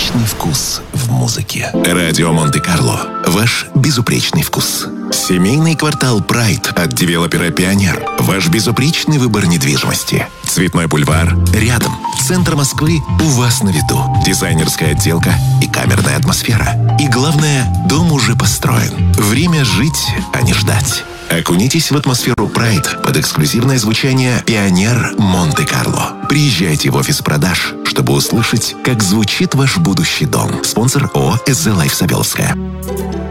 безупречный вкус в музыке. Радио Монте-Карло. Ваш безупречный вкус. Семейный квартал Прайд от девелопера Пионер. Ваш безупречный выбор недвижимости. Цветной бульвар рядом. Центр Москвы у вас на виду. Дизайнерская отделка и камерная атмосфера. И главное, дом уже построен. Время жить, а не ждать. Окунитесь в атмосферу Pride под эксклюзивное звучание «Пионер Монте-Карло». Приезжайте в офис продаж, чтобы услышать, как звучит ваш будущий дом. Спонсор ООО «СЗ Лайф Савеловская».